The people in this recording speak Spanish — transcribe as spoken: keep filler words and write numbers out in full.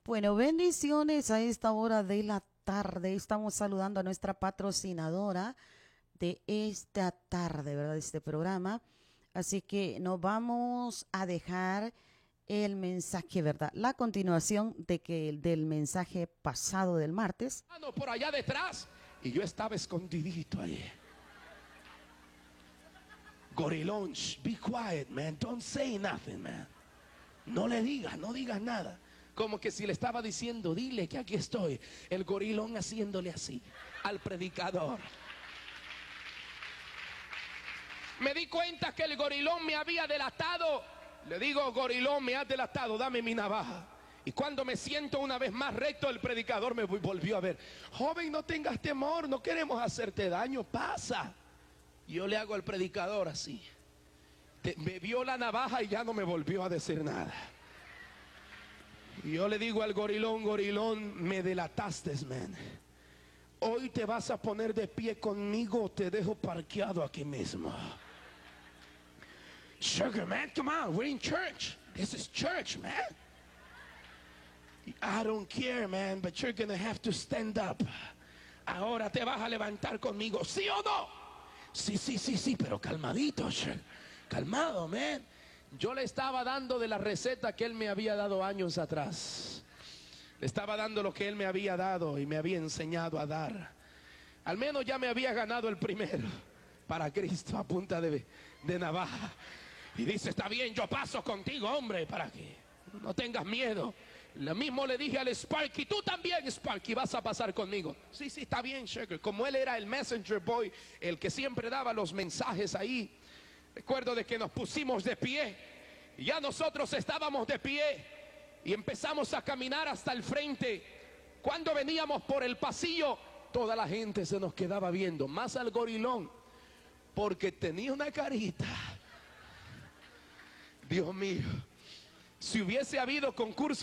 Bueno, bendiciones a esta hora de la tarde. Estamos saludando a nuestra patrocinadora de esta tarde, ¿verdad? De este programa. Así que nos vamos a dejar el mensaje, ¿verdad? La continuación de que del mensaje pasado del martes. Por allá detrás y yo estaba escondidito allí. Gorilón, shh, be quiet, man. Don't say nothing, man. No le digas, no digas nada. Como que si le estaba diciendo, dile que aquí estoy. El gorilón haciéndole así al predicador. Me di cuenta que el gorilón me había delatado. Le digo, gorilón, me has delatado, dame mi navaja. Y cuando me siento una vez más recto, el predicador me volvió a ver. Joven, no tengas temor, no queremos hacerte daño, pasa. Y yo le hago al predicador así. Te, me vio la navaja y ya no me volvió a decir nada. Y yo le digo al gorilón, gorilón, me delataste, man. Hoy te vas a poner de pie conmigo o te dejo parqueado aquí mismo. Sugar, man, come on, we're in church. This is church, man. I don't care, man, but you're gonna have to stand up. Ahora te vas a levantar conmigo, ¿sí o no? Sí, sí, sí, sí, pero calmadito, sugar. Calmado, man. Yo le estaba dando de la receta que él me había dado años atrás. Le estaba dando lo que él me había dado y me había enseñado a dar. Al menos ya me había ganado el primero para Cristo a punta de, de navaja. Y dice, está bien, yo paso contigo, hombre, para que no tengas miedo. Lo mismo le dije al Sparky, tú también, Sparky, vas a pasar conmigo. Sí, sí, está bien, Sugar. Como él era el messenger boy, el que siempre daba los mensajes ahí. Recuerdo de que nos pusimos de pie y ya nosotros estábamos de pie y empezamos a caminar hasta el frente. Cuando veníamos por el pasillo, toda la gente se nos quedaba viendo, más al gorilón, porque tenía una carita. Dios mío, si hubiese habido concurso